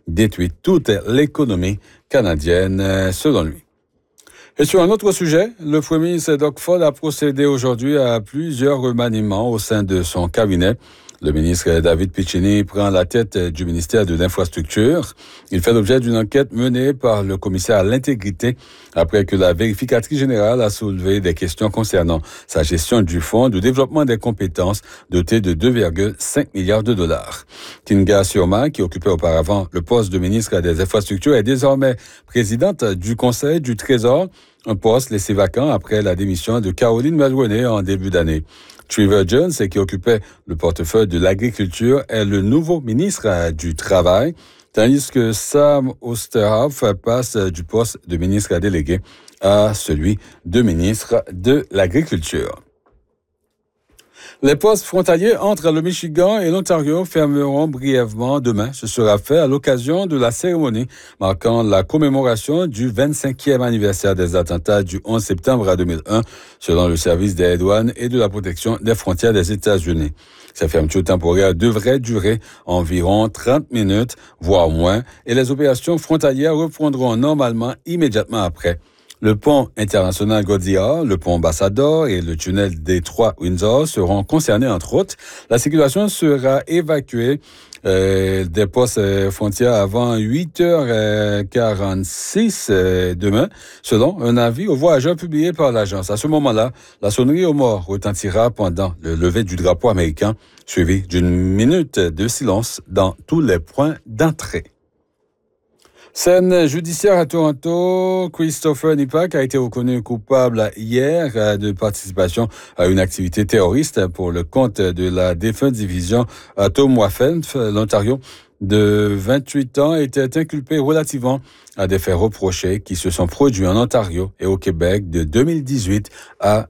détruit toute l'économie canadienne, selon lui. Et sur un autre sujet, le premier ministre Doug Ford a procédé aujourd'hui à plusieurs remaniements au sein de son cabinet. Le ministre David Piccini prend la tête du ministère de l'Infrastructure. Il fait l'objet d'une enquête menée par le commissaire à l'intégrité après que la vérificatrice générale a soulevé des questions concernant sa gestion du fonds de développement des compétences doté de 2,5 milliards de dollars. Kinga Sioma, qui occupait auparavant le poste de ministre des Infrastructures, est désormais présidente du Conseil du Trésor, un poste laissé vacant après la démission de Caroline Mulroney en début d'année. Trevor Jones, qui occupait le portefeuille de l'agriculture, est le nouveau ministre du Travail, tandis que Sam Osterhoff passe du poste de ministre délégué à celui de ministre de l'Agriculture. Les postes frontaliers entre le Michigan et l'Ontario fermeront brièvement demain. Ce sera fait à l'occasion de la cérémonie marquant la commémoration du 25e anniversaire des attentats du 11 septembre 2001, selon le service des douanes et de la protection des frontières des États-Unis. Ces fermetures temporaires devraient durer environ 30 minutes, voire moins, et les opérations frontalières reprendront normalement immédiatement après. Le pont international Gordillard, le pont Ambassador et le tunnel Détroit-Windsor seront concernés, entre autres. La circulation sera évacuée des postes frontières avant 8h46 demain, selon un avis aux voyageurs publié par l'agence. À ce moment-là, la sonnerie aux morts retentira pendant le lever du drapeau américain, suivi d'une minute de silence dans tous les points d'entrée. Scène judiciaire à Toronto, Christopher Nipak a été reconnu coupable hier de participation à une activité terroriste pour le compte de la défunte division Atomwaffen, l'Ontario, de 28 ans, était inculpé relativement à des faits reprochés qui se sont produits en Ontario et au Québec de 2018 à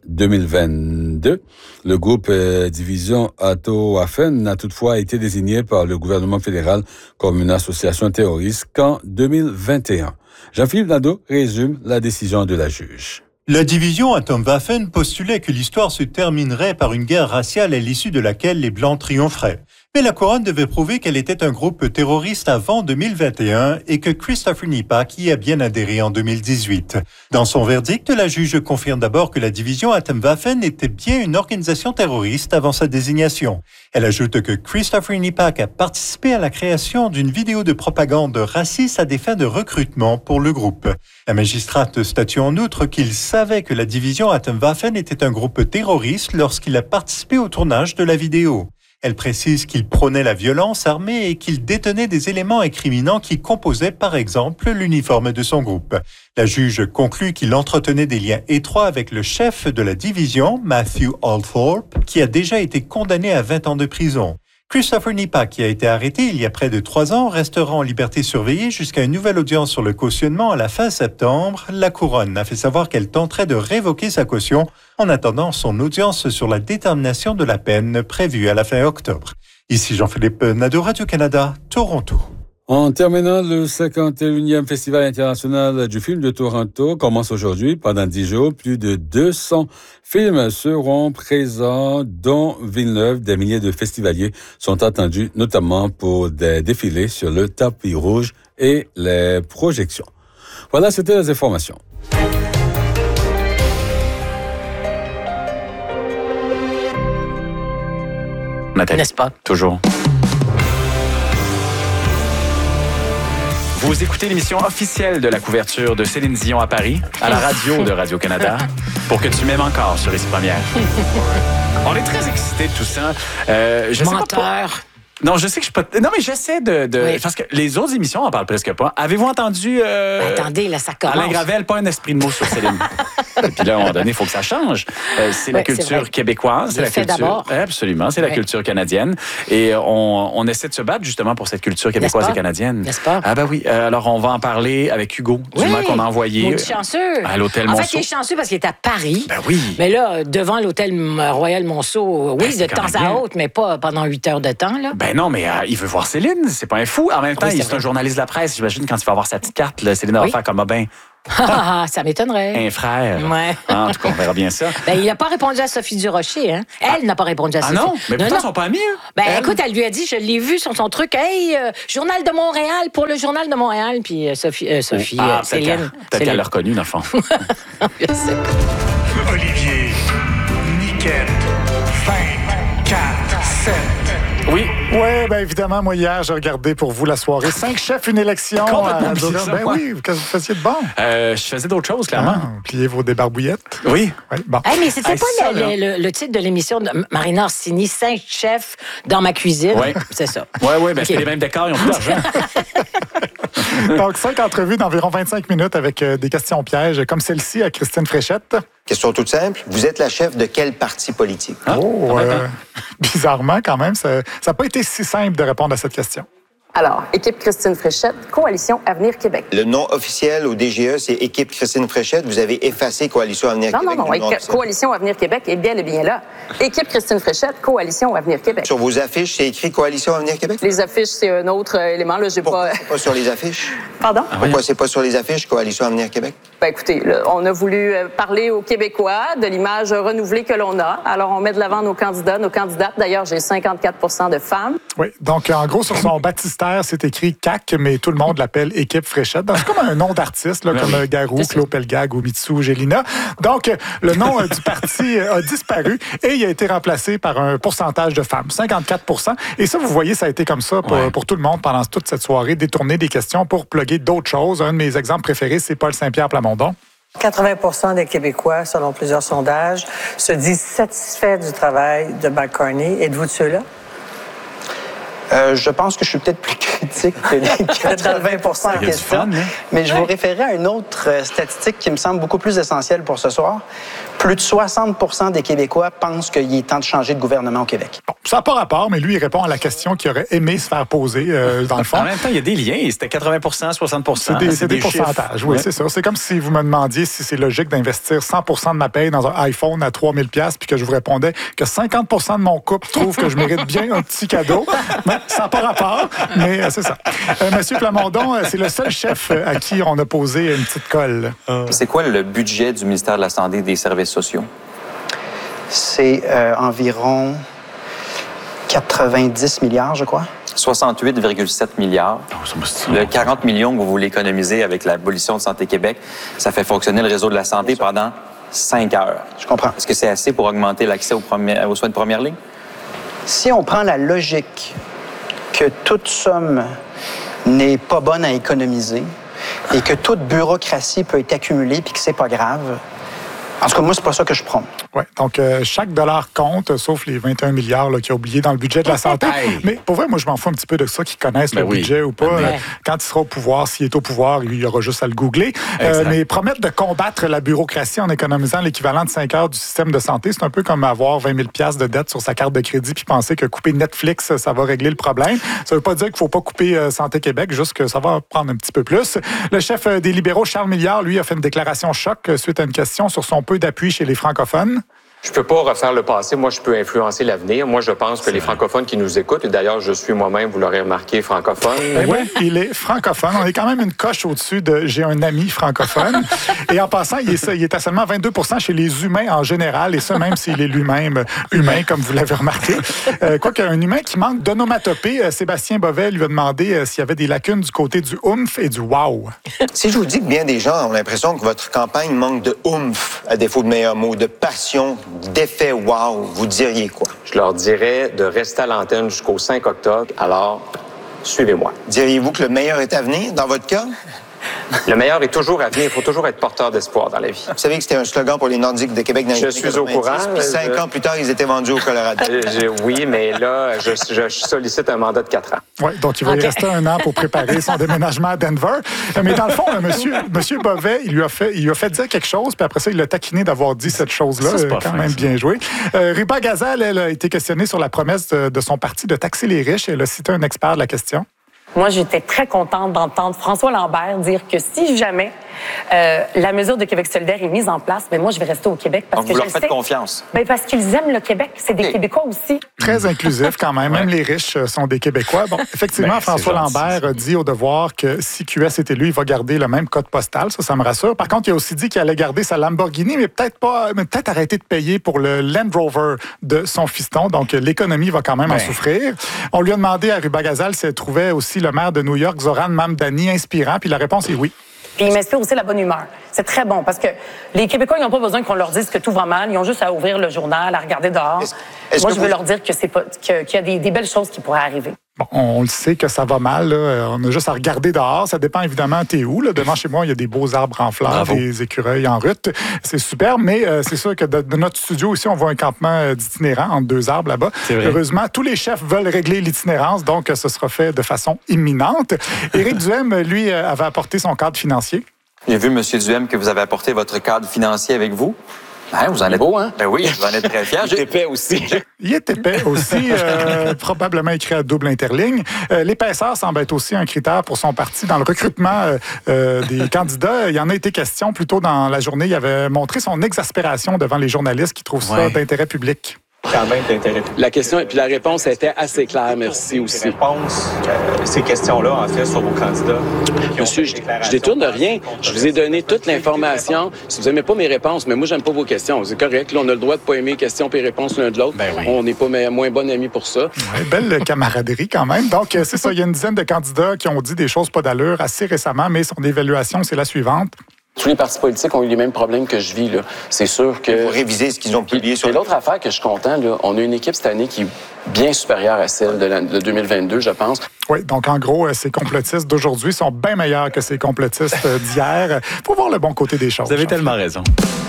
2022. Le groupe Division Atomwaffen n'a toutefois été désigné par le gouvernement fédéral comme une association terroriste qu'en 2021. Jean-Philippe Nadeau résume la décision de la juge. La division Atomwaffen postulait que l'histoire se terminerait par une guerre raciale à l'issue de laquelle les Blancs triompheraient. Mais la couronne devait prouver qu'elle était un groupe terroriste avant 2021 et que Christopher Nipak y a bien adhéré en 2018. Dans son verdict, la juge confirme d'abord que la division Atomwaffen était bien une organisation terroriste avant sa désignation. Elle ajoute que Christopher Nipak a participé à la création d'une vidéo de propagande raciste à des fins de recrutement pour le groupe. La magistrate statue en outre qu'il savait que la division Atomwaffen était un groupe terroriste lorsqu'il a participé au tournage de la vidéo. Elle précise qu'il prônait la violence armée et qu'il détenait des éléments incriminants qui composaient par exemple l'uniforme de son groupe. La juge conclut qu'il entretenait des liens étroits avec le chef de la division, Matthew Althorpe, qui a déjà été condamné à 20 ans de prison. Christopher Nipak, qui a été arrêté il y a près de 3 ans, restera en liberté surveillée jusqu'à une nouvelle audience sur le cautionnement à la fin septembre. La couronne a fait savoir qu'elle tenterait de révoquer sa caution en attendant son audience sur la détermination de la peine prévue à la fin octobre. Ici Jean-Philippe Nadeau, Radio-Canada, Toronto. En terminant, le 51e Festival international du film de Toronto commence aujourd'hui. Pendant 10 jours, plus de 200 films seront présents, dont Villeneuve. Des milliers de festivaliers sont attendus, notamment pour des défilés sur le tapis rouge et les projections. Voilà, c'était les informations. Nathalie, n'est-ce pas? Toujours. Vous écoutez l'émission officielle de la couverture de Céline Dion à Paris, à la radio de Radio-Canada, pour que tu m'aimes encore sur Ici Première. On est très excités de tout ça. Je Menteur. Sais pas. Non, je sais que je suis pas... Non, mais j'essaie de... Oui. Parce que les autres émissions en parlent presque pas. Avez-vous entendu... Attendez, là, ça commence. Alain Gravel, pas un esprit de mots sur Céline. Et puis là, à un moment donné, il faut que ça change. C'est la culture québécoise. C'est la culture... d'abord. Absolument, c'est la culture canadienne. Et on essaie de se battre justement pour cette culture québécoise et canadienne. N'est-ce pas? Ah ben oui. Alors, on va en parler avec Hugo Dumas qu'on a envoyé chanceux. À l'hôtel Monceau. En fait, il est chanceux parce qu'il est à Paris. Ben oui. Mais là, devant l'hôtel Royal Monceau, oui, de temps à autre, mais pas pendant 8 heures de temps. Là. Ben non, mais il veut voir Céline. C'est pas un fou. En même temps, c'est un journaliste de la presse. J'imagine quand il va avoir sa petite carte, là, Céline va faire comme, ben, Ça m'étonnerait. Un frère. Ouais. En tout cas, on verra bien ça. Il n'a pas répondu à Sophie Durocher. Hein? Elle n'a pas répondu à Sophie. Ah non? Mais pourtant, ils sont pas amis, écoute, elle lui a dit, je l'ai vu sur son truc, hey, Journal de Montréal, pour le Journal de Montréal. Puis Céline. Peut-être qu'elle l'a reconnu, dans le fond. Je sais pas. Olivier, Niquette, 24, 7. Oui. Oui, bien évidemment, moi hier, j'ai regardé pour vous la soirée. 5 chefs, une élection. Complètement bizarre, Ben oui, qu'est-ce que vous faisiez de bon? Je faisais d'autres choses, clairement. Pliez vos débarbouillettes. Oui. Bon. Hey, mais c'était pas le titre de l'émission de Marina Orsini, 5 chefs dans ma cuisine. Oui. C'est ça. Oui, ben, c'était les mêmes décors, ils ont plus d'argent. Donc, 5 entrevues d'environ 25 minutes avec des questions pièges, comme celle-ci à Christine Fréchette. Question toute simple. Vous êtes la chef de quel parti politique? Bizarrement, quand même, ça n'a pas été si simple de répondre à cette question. Alors, équipe Christine Fréchette, Coalition Avenir Québec. Le nom officiel au DGE, c'est équipe Christine Fréchette. Vous avez effacé Coalition Avenir Québec. Non. Coalition Avenir Québec est bien et bien là. Équipe Christine Fréchette, Coalition Avenir Québec. Sur vos affiches, c'est écrit Coalition Avenir Québec? Les affiches, c'est un autre élément. Là, Pourquoi c'est pas sur les affiches? Pardon? Pourquoi c'est pas sur les affiches, Coalition Avenir Québec? Ben écoutez, là, on a voulu parler aux Québécois de l'image renouvelée que l'on a. Alors, on met de l'avant nos candidats, nos candidates. D'ailleurs, j'ai 54% de femmes. Oui, donc en gros, sur son baptistère, c'est écrit CAC, mais tout le monde l'appelle Équipe Fréchette. C'est comme un nom d'artiste, là, comme Garou, Claude Pelgag ou Mitsu Gélina. Donc, le nom du parti a disparu et il a été remplacé par un pourcentage de femmes, 54%. Et ça, vous voyez, ça a été comme ça pour tout le monde pendant toute cette soirée, détourner des questions pour plugger d'autres choses. Un de mes exemples préférés, c'est Paul Saint-Pierre Plamondon. 80% des Québécois, selon plusieurs sondages, se disent satisfaits du travail de McCartney. Êtes-vous de ceux-là? Je pense que je suis peut-être plus critique que les 80% en question. Mais je vous référer à une autre statistique qui me semble beaucoup plus essentielle pour ce soir. Plus de 60% des Québécois pensent qu'il est temps de changer de gouvernement au Québec. Bon, ça n'a pas rapport, mais lui, il répond à la question qu'il aurait aimé se faire poser, dans le fond. En même temps, il y a des liens. C'était 80%, 60%. C'est des pourcentages, oui, c'est ça. C'est comme si vous me demandiez si c'est logique d'investir 100% de ma paye dans un iPhone à 3 000 $, puis que je vous répondais que 50% de mon couple trouve que je mérite bien un petit cadeau. Ça n'a pas rapport, mais c'est ça. Monsieur Plamondon, c'est le seul chef à qui on a posé une petite colle. C'est quoi le budget du ministère de la Santé et des Services sociaux? C'est environ 90 milliards, je crois. 68,7 milliards. Le 40 millions que vous voulez économiser avec l'abolition de Santé Québec, ça fait fonctionner le réseau de la santé pendant 5 heures. Je comprends. Est-ce que c'est assez pour augmenter l'accès aux soins de première ligne? Si on prend la logique que toute somme n'est pas bonne à économiser et que toute bureaucratie peut être accumulée puis que c'est pas grave, en tout cas, moi, c'est pas ça que je prône. Oui, donc chaque dollar compte, sauf les 21 milliards qu'il a oubliés dans le budget de la santé. Mais pour vrai, moi, je m'en fous un petit peu de ça, qu'ils connaissent le budget ou pas. Quand il sera au pouvoir, s'il est au pouvoir, il y aura juste à le googler. Mais promettre de combattre la bureaucratie en économisant l'équivalent de 5 heures du système de santé, c'est un peu comme avoir 20 000 $ de dette sur sa carte de crédit puis penser que couper Netflix, ça va régler le problème. Ça veut pas dire qu'il faut pas couper Santé Québec, juste que ça va prendre un petit peu plus. Le chef des libéraux, Charles Milliard, lui, a fait une déclaration choc suite à une question sur son peu d'appui chez les francophones. Je peux pas refaire le passé. Moi, je peux influencer l'avenir. Moi, je pense que les francophones qui nous écoutent, et d'ailleurs, je suis moi-même, vous l'aurez remarqué, francophone. Oui, il est francophone. On est quand même une coche au-dessus de « j'ai un ami francophone ». Et en passant, il est à seulement 22% chez les humains en général, et ça même s'il est lui-même humain, comme vous l'avez remarqué. Quoique un humain qui manque d'onomatopée, Sébastien Bovet lui a demandé s'il y avait des lacunes du côté du oomph et du wow. Si je vous dis que bien des gens ont l'impression que votre campagne manque de oomph, à défaut de meilleurs mots, de passion, d'effet wow, vous diriez quoi? Je leur dirais de rester à l'antenne jusqu'au 5 octobre. Alors, suivez-moi. Diriez-vous que le meilleur est à venir, dans votre cas? Le meilleur est toujours à venir. Il faut toujours être porteur d'espoir dans la vie. Vous savez que c'était un slogan pour les Nordiques de Québec dans les années 90. Je suis au courant. Puis 5 ans plus tard, ils étaient vendus au Colorado. Oui, mais là, je sollicite un mandat de 4 ans. Oui, donc il va y rester 1 an pour préparer son déménagement à Denver. Mais dans le fond, monsieur Bovet, il lui a fait dire quelque chose, puis après ça, il l'a taquiné d'avoir dit cette chose-là. C'est quand même bien joué. Ruba Gazal, elle a été questionnée sur la promesse de son parti de taxer les riches. Elle a cité un expert de la question. Moi, j'étais très contente d'entendre François Lambert dire que si jamais La mesure de Québec solidaire est mise en place, mais moi, je vais rester au Québec parce Donc, que vous leur faites confiance. Ben, parce qu'ils aiment le Québec. C'est des Québécois aussi. Très inclusif quand même. Même les riches sont des Québécois. Bon, effectivement, François Lambert a dit au Devoir que si QS est élu, il va garder le même code postal. Ça me rassure. Par contre, il a aussi dit qu'il allait garder sa Lamborghini, mais peut-être arrêter de payer pour le Land Rover de son fiston. Donc, l'économie va quand même en souffrir. On lui a demandé à Rubagazal si elle trouvait aussi le maire de New York, Zoran Mamdani, inspirant. Puis la réponse est oui. Puis il m'inspire aussi la bonne humeur. C'est très bon parce que les Québécois, ils n'ont pas besoin qu'on leur dise que tout va mal. Ils ont juste à ouvrir le journal, à regarder dehors. Moi, je veux leur dire que qu'il y a des belles choses qui pourraient arriver. Bon, on le sait que ça va mal. Là. On a juste à regarder dehors. Ça dépend évidemment t'es où. Là. Devant chez moi, il y a des beaux arbres en fleurs, des écureuils en rut. C'est super, mais c'est sûr que de notre studio ici, on voit un campement d'itinérants entre deux arbres là-bas. Heureusement, tous les chefs veulent régler l'itinérance, donc ce sera fait de façon imminente. Éric Duhem, lui, avait apporté son cadre financier. J'ai vu, M. Duhem, que vous avez apporté votre cadre financier avec vous. Vous en êtes beau, hein? Ben oui, vous en êtes très fiers. Il est épais aussi. Il est épais aussi, probablement écrit à double interligne. L'épaisseur semble être aussi un critère pour son parti. Dans le recrutement des candidats, il y en a été question plus tôt dans la journée. Il avait montré son exaspération devant les journalistes qui trouvent ça d'intérêt public. Quand même d'intérêt public. La question et puis la réponse était assez claire, merci aussi. Ces questions-là, en fait, sur vos candidats. Monsieur, je détourne de rien. Je vous ai donné toute l'information. Si vous n'aimez pas mes réponses, mais moi, j'aime pas vos questions. C'est correct. Là, on a le droit de pas aimer les questions et les réponses l'un de l'autre. On n'est pas moins bons amis pour ça. Ouais, belle camaraderie quand même. Donc, c'est ça. Il y a une dizaine de candidats qui ont dit des choses pas d'allure assez récemment, mais son évaluation, c'est la suivante. Tous les partis politiques ont eu les mêmes problèmes que je vis. Là. C'est sûr que... Vous révisez ce qu'ils ont publié sur... Et l'autre affaire que je suis content, là, on a une équipe cette année qui est bien supérieure à celle de 2022, je pense. Oui, donc en gros, ces complotistes d'aujourd'hui sont bien meilleurs que ces complotistes d'hier. Faut voir le bon côté des choses. Vous avez tellement raison.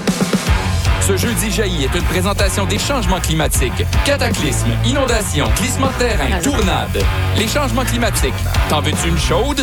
Ce jeudi jaillit est une présentation des changements climatiques. Cataclysmes, inondations, glissements de terrain, tournades. Les changements climatiques. T'en veux-tu une chaude?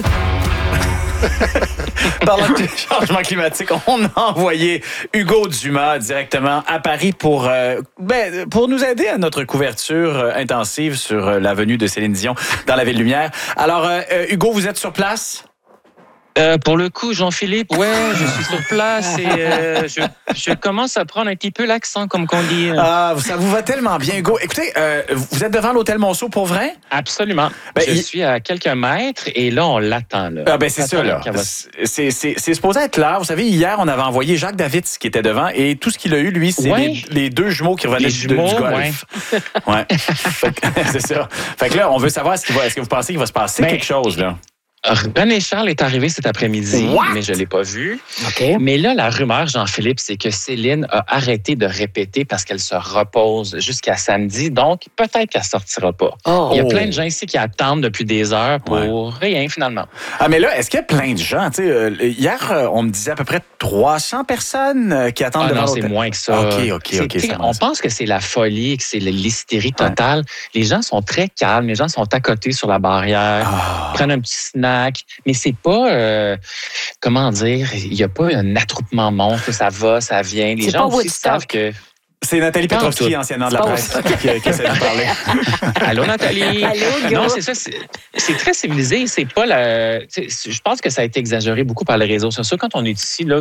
Parlant de changement climatique, on a envoyé Hugo Dumas directement à Paris pour nous aider à notre couverture intensive sur la venue de Céline Dion dans la Ville Lumière. Alors, Hugo, vous êtes sur place? Pour le coup, Jean-Philippe, je suis sur place et je commence à prendre un petit peu l'accent, comme qu'on dit. Ah, ça vous va tellement bien, Hugo. Écoutez, vous êtes devant l'hôtel Monceau pour vrai? Absolument. Je suis à quelques mètres et là, on l'attend. Là. Ah, c'est ça, là. C'est supposé être là. Vous savez, hier, on avait envoyé Jacques Davids qui était devant et tout ce qu'il a eu, lui, c'est les deux jumeaux qui revenaient du golf. Ouais. C'est ça. Fait que là, on veut savoir, est-ce que vous pensez qu'il va se passer quelque chose, là? René Charles est arrivé cet après-midi, mais je ne l'ai pas vu. Okay. Mais là, la rumeur, Jean-Philippe, c'est que Céline a arrêté de répéter parce qu'elle se repose jusqu'à samedi. Donc, peut-être qu'elle ne sortira pas. Il y a plein de gens ici qui attendent depuis des heures pour rien, finalement. Ah, mais là, est-ce qu'il y a plein de gens? Hier, on me disait à peu près 300 personnes qui attendent devant l'hôtel. C'est moins que ça. OK. On pense que c'est la folie, que c'est l'hystérie totale. Les gens sont très calmes. Les gens sont à côté sur la barrière, prennent un petit snack. Mais c'est pas, comment dire, il n'y a pas un attroupement monstre, ça va, ça vient. Les gens aussi savent que... C'est Nathalie Petrovski, anciennement de la presse, qui essaie de parler. Allô, Nathalie? Allô, non, c'est ça, c'est très civilisé. C'est pas je pense que ça a été exagéré beaucoup par les réseaux sociaux. Quand on est ici, là,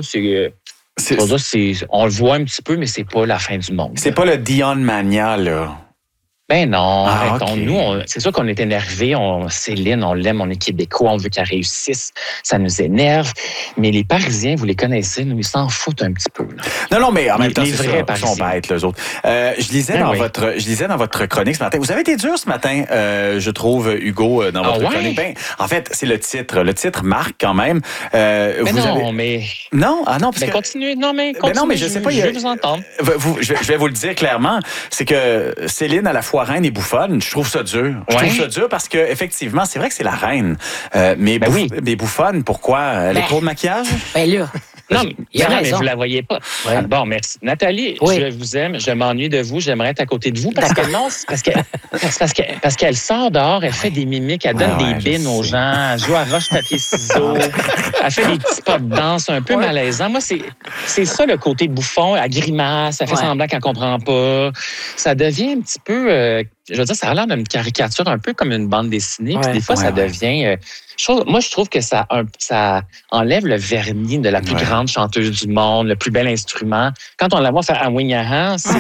on le voit un petit peu, mais c'est pas la fin du monde. C'est pas le Dion Mania, là. Ben non, arrêtons. Nous, c'est sûr qu'on est énervés. Céline, on l'aime, on est Québécois, on veut qu'elle réussisse. Ça nous énerve. Mais les Parisiens, vous les connaissez, nous, ils s'en foutent un petit peu. Là. Non, mais en même temps, les vrais Parisiens. Ils sont bêtes, les autres. Je lisais dans votre chronique ce matin. Vous avez été dur ce matin, je trouve, Hugo, dans votre chronique. Ben, en fait, c'est le titre. Le titre marque quand même. Non, parce que... continuez. Non, mais je sais pas. Je vais vous entendre. Je vais vous le dire clairement. C'est que Céline, à la fois reine et bouffonne, je trouve ça dur. Je trouve ça dur parce que effectivement, c'est vrai que c'est la reine. Mais bouffonne, pourquoi? Elle est trop de maquillage? Ben là. Non, mais vous la voyez pas. Ouais. Bon, merci. Nathalie, je vous aime, je m'ennuie de vous, j'aimerais être à côté de vous parce qu'elle sort dehors, elle fait des mimiques, elle donne des bines aux gens, elle joue à roche, papier, ciseaux, elle fait des petits pas de danse un peu malaisants. Moi, c'est ça le côté bouffon, elle grimace, elle fait semblant qu'elle comprend pas. Ça devient un petit peu je veux dire, ça a l'air d'une caricature un peu comme une bande dessinée. Puis des fois, ça devient... moi, je trouve que ça enlève le vernis de la plus grande chanteuse du monde, le plus bel instrument. Quand on la voit faire un wing-a-han, c'est...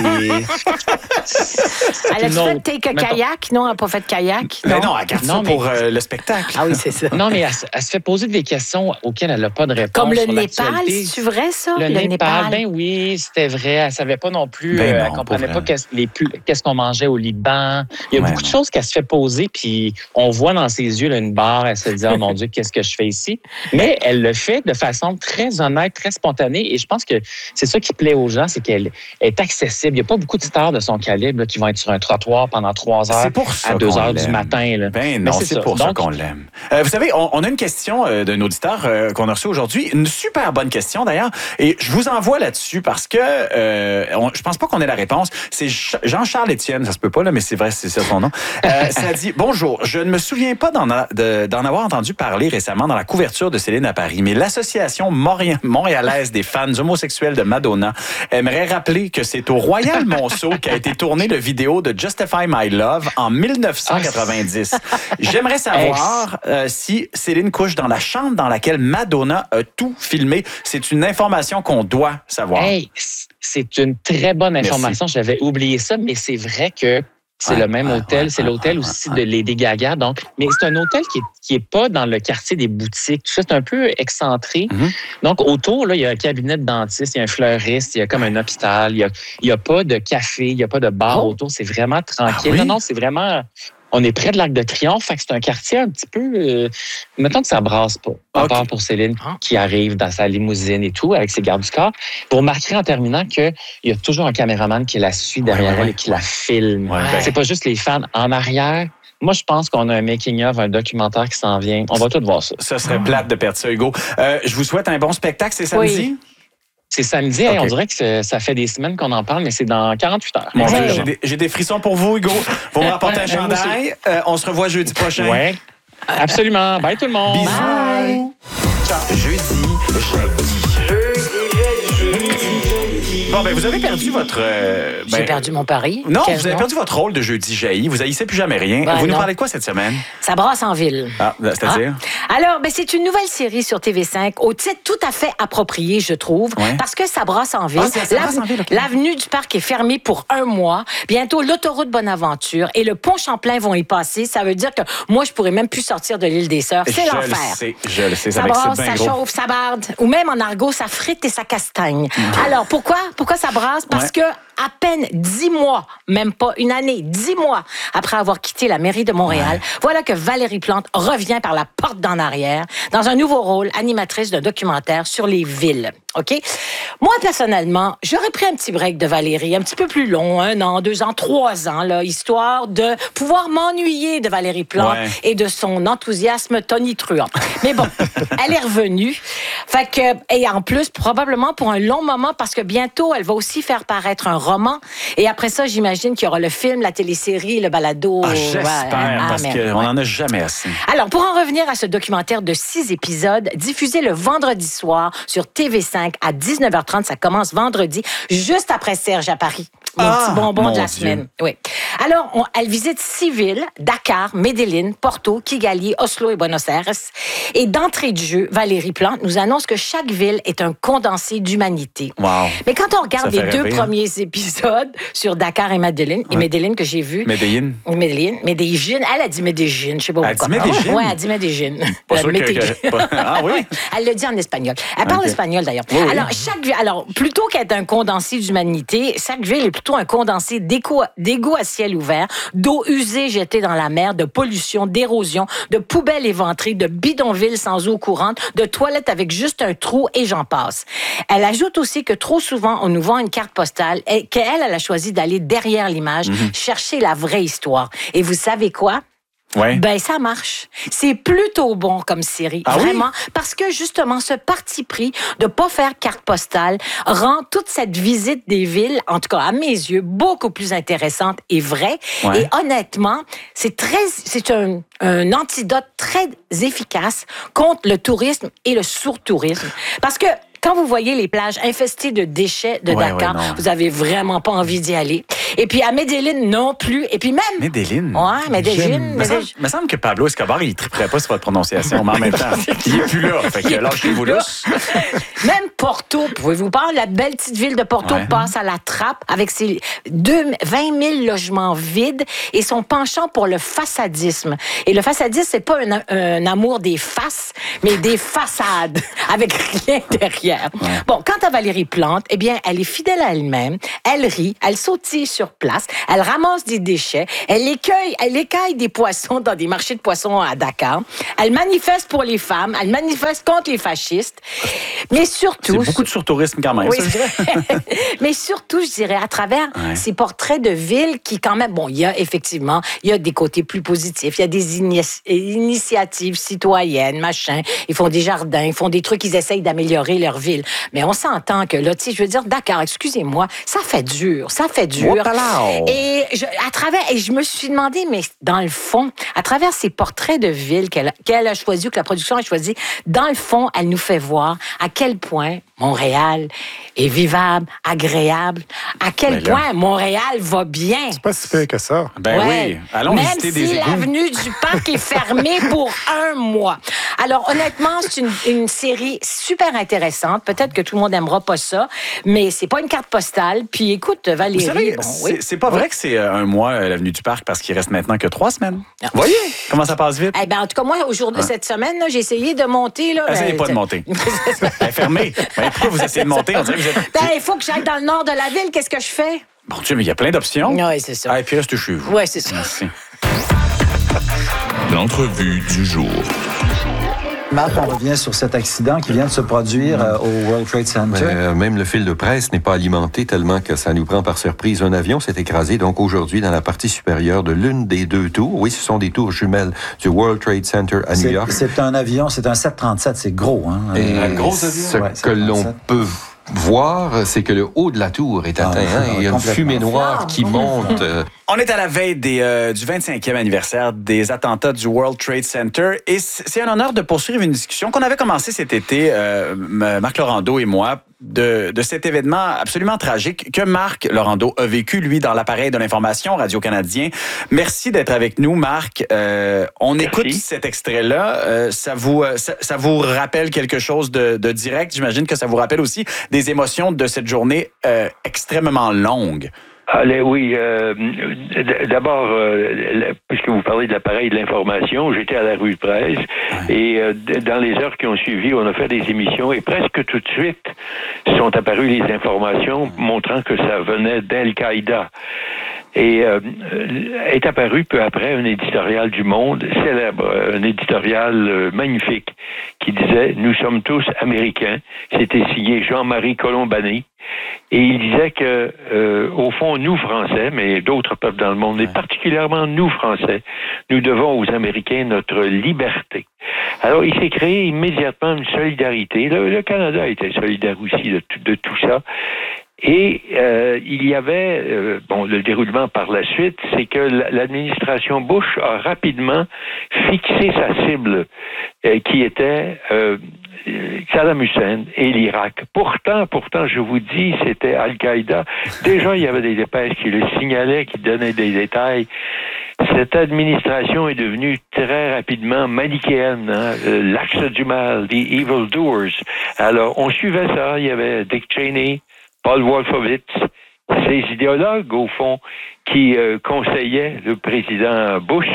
Elle a fait take a kayak? Non, elle n'a pas fait de kayak. Non, elle garde ça pour le spectacle. Ah oui, c'est ça. Non, mais elle se fait poser des questions auxquelles elle n'a pas de réponse. Comme le Népal, c'est vrai, ça? Le Népal, ben oui, c'était vrai. Elle ne savait pas non plus. Elle ne comprenait pas qu'est-ce qu'on mangeait au Liban. Il y a beaucoup de choses qu'elle se fait poser, puis on voit dans ses yeux là, une barre. Elle se dit, oh mon Dieu, qu'est-ce que je fais ici? Mais elle le fait de façon très honnête, très spontanée. Et je pense que c'est ça qui plaît aux gens, c'est qu'elle est accessible. Il n'y a pas beaucoup de stars de son calibre là, qui vont être sur un trottoir pendant 3 heures à 2 heures du matin. Là. Ben non, c'est pour ça qu'on l'aime. Vous savez, on a une question d'un auditeur qu'on a reçu aujourd'hui. Une super bonne question, d'ailleurs. Et je vous envoie là-dessus parce que je pense pas qu'on ait la réponse. C'est Jean-Charles Étienne, ça se peut pas, là, mais c'est vrai, c'est ça son nom. Ça dit, bonjour, je ne me souviens pas d'en avoir entendu parler récemment dans la couverture de Céline à Paris, mais l'Association montréalaise des fans homosexuels de Madonna aimerait rappeler que c'est au Royal Monceau qu'a été tourné le vidéo de Justify My Love en 1990. J'aimerais savoir si Céline couche dans la chambre dans laquelle Madonna a tout filmé. C'est une information qu'on doit savoir. Hey, c'est une très bonne information. J'avais oublié ça, mais c'est vrai que c'est le même hôtel. C'est l'hôtel aussi de Lady Gaga. Donc, mais c'est un hôtel qui est pas dans le quartier des boutiques. Tout ça, c'est un peu excentré. Donc, autour, là, il y a un cabinet de dentiste, il y a un fleuriste, il y a comme un hôpital. Il y a pas de café, il y a pas de bar autour. C'est vraiment tranquille. Non, c'est vraiment... On est près de l'Arc de Triomphe, fait que c'est un quartier un petit peu... mettons que ça brasse pas. À part pour Céline qui arrive dans sa limousine et tout, avec ses gardes du corps. Vous remarquerez en terminant qu'il y a toujours un caméraman qui la suit derrière elle et qui la filme. C'est pas juste les fans en arrière. Moi, je pense qu'on a un making-of, un documentaire qui s'en vient. On va tout voir ça. Ça serait plate de perdre ça, Hugo. Je vous souhaite un bon spectacle. C'est samedi? Oui. C'est samedi. Okay. On dirait que ça fait des semaines qu'on en parle, mais c'est dans 48 heures. Mon Dieu, j'ai des frissons pour vous, Hugo. Vous me rapportez un chandail. On se revoit jeudi prochain. Oui, absolument. Bye tout le monde. Bisous. Bye. Jeudi. Bon, ben, vous avez perdu votre... J'ai perdu mon pari. Non, vous avez perdu votre rôle de Jeudi jaillit. Vous haïssez plus jamais rien. Vous nous parlez de quoi cette semaine? Ça brasse en ville. Ah, c'est-à-dire? Alors, c'est une nouvelle série sur TV5 au titre tout à fait approprié, je trouve, parce que ça brasse en ville. L'avenue du Parc est fermée pour 1 mois. Bientôt, l'autoroute Bonaventure et le pont Champlain vont y passer. Ça veut dire que moi, je pourrais même plus sortir de l'île des Sœurs. C'est l'enfer. Je le sais. Ça brasse, ça chauffe, ça barde. Ou même en argot, ça frite et ça castagne. Alors, pourquoi ça brasse? Parce que à peine 10 mois, même pas une année, 10 mois après avoir quitté la mairie de Montréal, voilà que Valérie Plante revient par la porte d'en arrière dans un nouveau rôle, animatrice d'un documentaire sur les villes. OK? Moi, personnellement, j'aurais pris un petit break de Valérie, un petit peu plus long, 1 an, 2 ans, 3 ans, là, histoire de pouvoir m'ennuyer de Valérie Plante et de son enthousiasme tonitruant. Mais bon, elle est revenue. Fait que, et en plus, probablement pour un long moment, parce que bientôt, elle va aussi faire paraître un roman. Et après ça, j'imagine qu'il y aura le film, la télésérie, le balado. J'espère, parce qu'on n'en a jamais assez. Alors, pour en revenir à ce documentaire de 6 épisodes, diffusé le vendredi soir sur TV5 à 19h30, ça commence vendredi, juste après Serge à Paris. Mon petit bonbon de la semaine. Oui. Alors, elle visite 6 villes, Dakar, Medellín, Porto, Kigali, Oslo et Buenos Aires. Et d'entrée de jeu, Valérie Plante nous annonce que chaque ville est un condensé d'humanité. Wow. Mais quand on regarde les 2 premiers épisodes sur Dakar et Medellín, et Medellín que j'ai vu... Medellín, elle a dit Medellín, je sais pas pourquoi. Elle dit Medellín? Oui, elle dit Medellín. Pas sûr Ah oui? Elle le dit en espagnol. Elle parle espagnol, d'ailleurs. Oui. Alors, plutôt qu'être un condensé d'humanité, chaque ville est plutôt un condensé d'égouts à ciel ouvert, d'eau usée jetée dans la mer, de pollution, d'érosion, de poubelles éventrées, de bidonvilles sans eau courante, de toilettes avec juste un trou et j'en passe. Elle ajoute aussi que trop souvent, on nous vend une carte postale et qu'elle a choisi d'aller derrière l'image, chercher la vraie histoire. Et vous savez quoi? Ouais. Ben, ça marche. C'est plutôt bon comme série. Vraiment. Oui? Parce que, justement, ce parti pris de pas faire carte postale rend toute cette visite des villes, en tout cas, à mes yeux, beaucoup plus intéressante et vraie. Ouais. Et honnêtement, c'est un antidote très efficace contre le tourisme et le surtourisme. Parce que quand vous voyez les plages infestées de déchets de Dakar, vous avez vraiment pas envie d'y aller. Et puis à Medellín non plus. Et puis même... Medellín? Ouais, Medellín. Il me semble que Pablo Escobar, il triperait pas sur votre prononciation, mais en même temps, il est plus là. Fait que lâchez-vous là. Même Porto, pouvez-vous parler, la belle petite ville de Porto passe à la trappe avec ses 20 000 logements vides et son penchant pour le façadisme. Et le façadisme, c'est pas un amour des faces, mais des façades avec rien derrière. Ouais. Bon, quant à Valérie Plante, eh bien, elle est fidèle à elle-même, elle rit, elle sautille sur place, elle ramasse des déchets, elle écaille des poissons dans des marchés de poissons à Dakar, elle manifeste pour les femmes, elle manifeste contre les fascistes, mais surtout... C'est beaucoup de surtourisme quand même, oui, ça, je dirais. Mais surtout, je dirais, à travers ces portraits de villes qui, quand même, bon, il y a des côtés plus positifs, il y a des initiatives citoyennes, machin, ils font des jardins, ils font des trucs, ils essayent d'améliorer leur ville. Mais on s'entend que là, tu sais, je veux dire, Dakar, excusez-moi, ça fait dur. Et je me suis demandé, mais dans le fond, à travers ces portraits de villes qu'elle a choisis, que la production a choisi, dans le fond, elle nous fait voir à quel point Montréal est vivable, agréable, à quel point Montréal va bien. C'est pas si pire que ça. Ben oui, allons visiter des égouts. Même si l'avenue du Parc est fermée pour 1 mois. Alors, honnêtement, c'est une série super intéressante. Peut-être que tout le monde n'aimera pas ça, mais c'est pas une carte postale. Puis écoute, Valérie... Vous savez, c'est pas vrai que c'est 1 mois, l'avenue du Parc, parce qu'il reste maintenant que 3 semaines. Vous voyez comment ça passe vite? Eh ben, en tout cas, moi, au jour de cette semaine, là, j'ai essayé de monter. Essayez pas de monter. Elle est fermée. Pourquoi vous essayez de monter? On dirait que vous êtes... il faut que j'aille dans le nord de la ville. Qu'est-ce que je fais? Bon Dieu, mais il y a plein d'options. Oui, c'est ça. Et puis reste chez vous. Oui, c'est ça. Merci. L'entrevue du jour. Marc, on revient sur cet accident qui vient de se produire au World Trade Center. Même le fil de presse n'est pas alimenté tellement que ça nous prend par surprise. Un avion s'est écrasé donc aujourd'hui dans la partie supérieure de l'une des 2 tours. Oui, ce sont des tours jumelles du World Trade Center à New York. C'est un avion, c'est un 737, c'est gros. Hein? Et un gros avion. Ce que l'on peut voir, c'est que le haut de la tour est atteint. Il y a une fumée noire qui monte. On est à la veille du 25e anniversaire des attentats du World Trade Center et c'est un honneur de poursuivre une discussion qu'on avait commencée cet été, Marc Laurando et moi, de cet événement absolument tragique que Marc Laurando a vécu, lui, dans l'appareil de l'information Radio-Canadien. Merci d'être avec nous, Marc. On écoute cet extrait-là. Ça vous rappelle quelque chose de direct? J'imagine que ça vous rappelle aussi des émotions de cette journée extrêmement longue. Allez, oui. D'abord, puisque vous parlez de l'appareil de l'information, j'étais à la rue de Presse et dans les heures qui ont suivi, on a fait des émissions et presque tout de suite sont apparues les informations montrant que ça venait d'Al-Qaïda. Et est apparu peu après un éditorial du Monde célèbre, un éditorial magnifique qui disait « Nous sommes tous Américains ». C'était signé Jean-Marie Colombani. Et il disait que, au fond, nous, Français, mais d'autres peuples dans le monde, et particulièrement nous, Français, nous devons aux Américains notre liberté. Alors, il s'est créé immédiatement une solidarité. Le Canada était solidaire aussi de tout ça. Et il y avait, le déroulement par la suite, c'est que l'administration Bush a rapidement fixé sa cible, qui était Saddam Hussein et l'Irak. Pourtant, je vous dis, c'était Al-Qaïda. Déjà, il y avait des dépêches qui le signalaient, qui donnaient des détails. Cette administration est devenue très rapidement manichéenne, l'axe du mal, the evil doers. Alors, on suivait ça. Il y avait Dick Cheney, Paul Wolfowitz, ces idéologues, au fond, qui conseillaient le président Bush.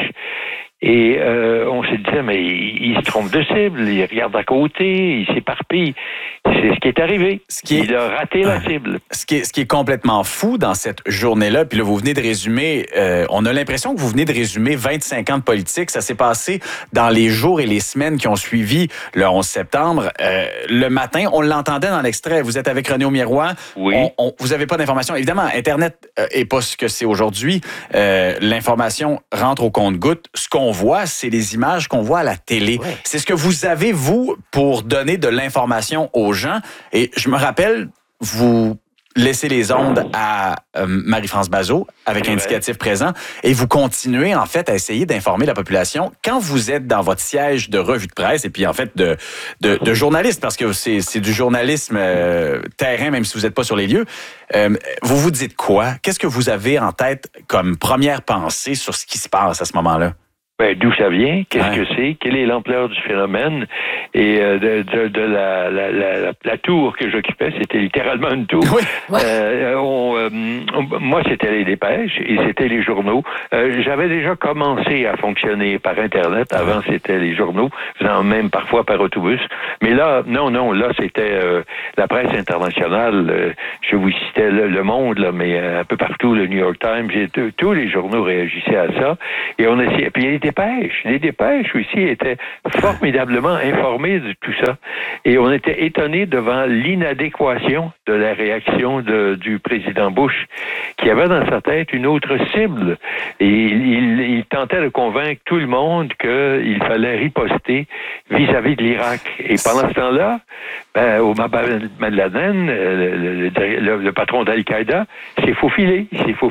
Et on se disait, mais il se trompe de cible, il regarde à côté, il s'éparpille. C'est ce qui est arrivé. Il a raté la cible. Ce qui est complètement fou dans cette journée-là, puis là, vous venez de résumer, on a l'impression que vous venez de résumer 25 ans de politique. Ça s'est passé dans les jours et les semaines qui ont suivi le 11 septembre. Le matin, on l'entendait dans l'extrait. Vous êtes avec René Aumirois. Oui. Vous n'avez pas d'informations. Évidemment, Internet n'est pas ce que c'est aujourd'hui. L'information rentre au compte-gouttes. Ce qu'on voit, c'est les images qu'on voit à la télé. Ouais. C'est ce que vous avez, vous, pour donner de l'information aux gens. Et je me rappelle, vous laissez les ondes à Marie-France Bazot avec indicatif présent et vous continuez en fait à essayer d'informer la population quand vous êtes dans votre siège de revue de presse et puis en fait de journaliste parce que c'est du journalisme terrain même si vous n'êtes pas sur les lieux. Vous vous dites quoi? Qu'est-ce que vous avez en tête comme première pensée sur ce qui se passe à ce moment-là? Ben, d'où ça vient? Qu'est-ce que c'est? Quelle est l'ampleur du phénomène? Et de la tour que j'occupais, c'était littéralement une tour. Oui. Moi, c'était les dépêches et c'était les journaux. J'avais déjà commencé à fonctionner par Internet. Avant, c'était les journaux, faisant même parfois par autobus. Mais là, non, là, c'était la presse internationale. Je vous citais Le Monde, là, mais un peu partout, le New York Times. Tous les journaux réagissaient à ça. Et on essayait. Puis les dépêches aussi étaient formidablement informés de tout ça. Et on était étonnés devant l'inadéquation de la réaction du président Bush, qui avait dans sa tête une autre cible. Et il tentait de convaincre tout le monde qu'il fallait riposter vis-à-vis de l'Irak. Et pendant ce temps-là, Osama Ben Laden, le patron d'Al-Qaïda, s'est faufilé